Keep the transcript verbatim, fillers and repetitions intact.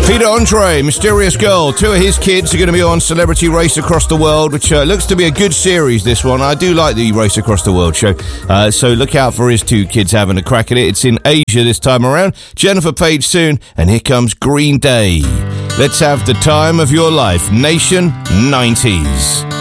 Peter Andre, Mysterious Girl. Two of his kids are going to be on Celebrity Race Across the World, which uh, looks to be a good series, this one. I do like the Race Across the World show. Uh, so look out for his two kids having a crack at it. It's in Asia this time around. Jennifer Page soon, and here comes Green Day. Let's have the time of your life. Nation nineties.